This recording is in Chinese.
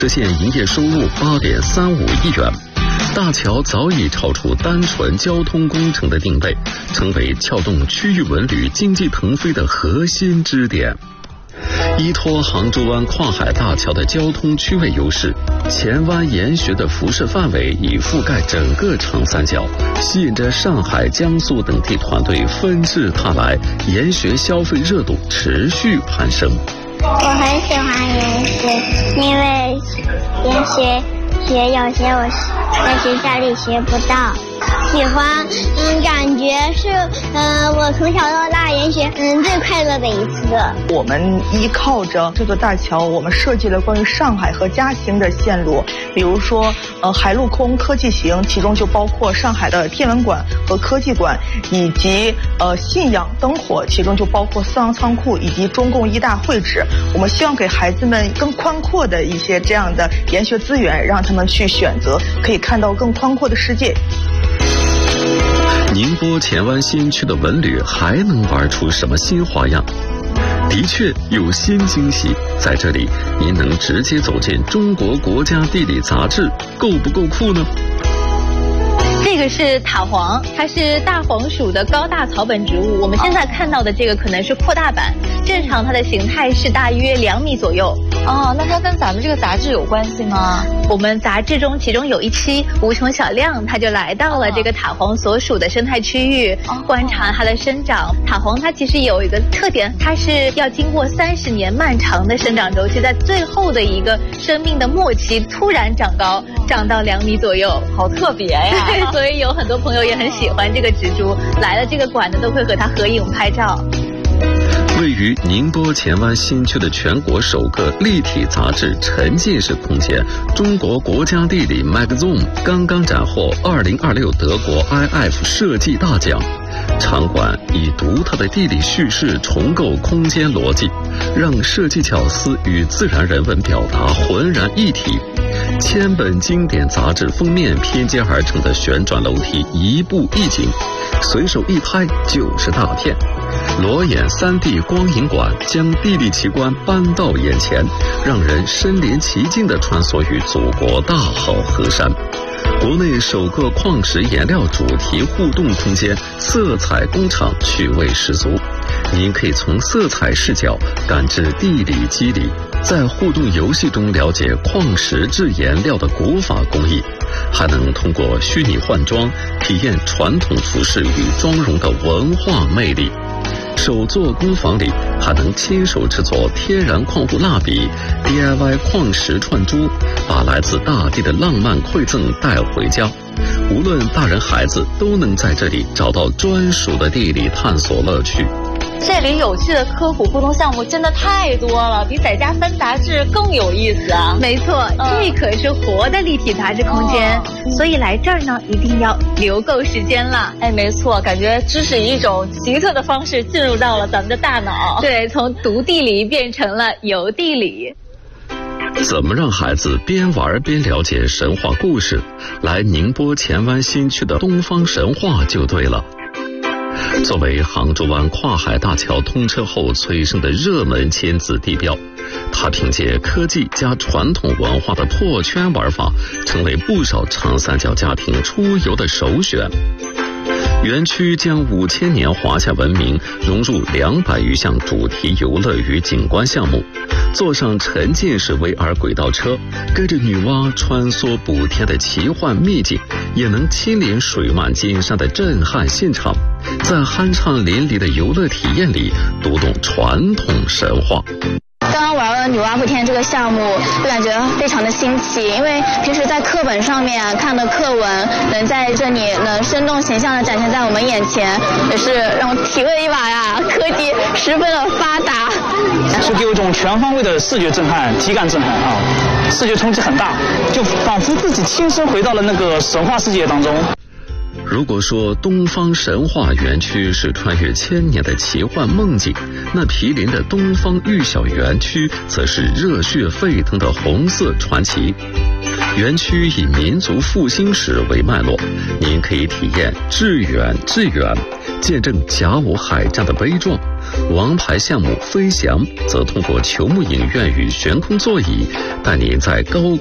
实现营业收入8.35亿元。大桥早已超出单纯交通工程的定位，成为撬动区域文旅经济腾飞的核心支点。依托杭州湾跨海大桥的交通区位优势，前湾研学的辐射范围已覆盖整个长三角，吸引着上海、江苏等地团队纷至沓来，研学消费热度持续攀升。 我很喜欢研学，因为研学有些我在学校里学不到。喜欢，感觉是我从小到大研学最快乐的一次。 我们依靠着这座大桥，我们设计了关于上海和嘉兴的线路，比如说海陆空科技行，其中就包括上海的天文馆和科技馆，以及信仰灯火，其中就包括四行仓库以及中共一大会址。我们希望给孩子们更宽阔的一些这样的研学资源，让他们去选择，可以看到更宽阔的世界。 宁波前湾新区的文旅还能玩出什么新花样？的确有新惊喜，在这里您能直接走进中国国家地理杂志，够不够酷呢？ 这个是塔黄，它是大黄属的高大草本植物。我们现在看到的这个可能是扩大版，正常它的形态是大约2米左右。 哦，那它跟咱们这个杂志有关系吗？ 我们杂志中其中有一期无穷小亮，他就来到了这个塔黄所属的生态区域，观察它的生长。塔黄它其实有一个特点，它是要经过30年漫长的生长周期，在最后的一个生命的末期突然长高，长到2米左右， 好特别呀！ 所以有很多朋友也很喜欢这个植株，来了这个馆的都会和它合影拍照。 位于宁波前湾新区的全国首个立体杂志沉浸式空间中国国家地理 Magazine 刚刚斩获2026德国 IF 设计大奖。场馆以独特的地理叙事重构空间逻辑，让设计巧思与自然人文表达浑然一体。千本经典杂志封面拼接而成的旋转楼梯一步一景，随手一拍就是大片。裸眼3D 光影馆将地理奇观搬到眼前，让人身临其境地穿梭于祖国大好河山。国内首个矿石颜料主题互动空间色彩工厂趣味十足，您可以从色彩视角感知地理机理，在互动游戏中了解矿石制颜料的古法工艺，还能通过虚拟换装体验传统服饰与妆容的文化魅力。手作工坊里还能亲手制作天然矿物蜡笔， DIY 矿石串珠，把来自大地的浪漫馈赠带回家。无论大人孩子都能在这里找到专属的地理探索乐趣。 这里有趣的科普互动项目真的太多了，比在家翻杂志更有意思啊！ 没错，这可是活的立体杂志空间，所以来这儿呢一定要留够时间了。 哎，没错，感觉知识以一种奇特的方式进入到了咱们的大脑。 对，从读地理变成了游地理。 怎么让孩子边玩边了解神话故事？来宁波前湾新区的东方神话就对了。作为杭州湾跨海大桥通车后催生的热门亲子地标，它凭借科技加传统文化的破圈玩法，成为不少长三角家庭出游的首选。园区将5000年华夏文明融入200余项主题游乐与景观项目，坐上沉浸式 VR 轨道车，跟着女娲穿梭补天的奇幻秘境，也能亲临水漫金山的震撼现场，在酣畅淋漓的游乐体验里读懂传统神话。 刚刚玩了女娲补天这个项目，就感觉非常的新奇，因为平时在课本上面看的课文，能在这里能生动形象的展现在我们眼前，也是让我体会一把呀，科技十分的发达， 是给我一种全方位的视觉震撼、体感震撼啊，视觉冲击很大，就仿佛自己亲身回到了那个神话世界当中。 如果说东方神话园区是穿越1000年的奇幻梦境，那毗邻的东方玉晓园区则是热血沸腾的红色传奇。园区以民族复兴史为脉络，您可以体验致远，见证甲午海战的悲壮， 王牌项目飞翔则通过球幕影院与悬空座椅，带你在高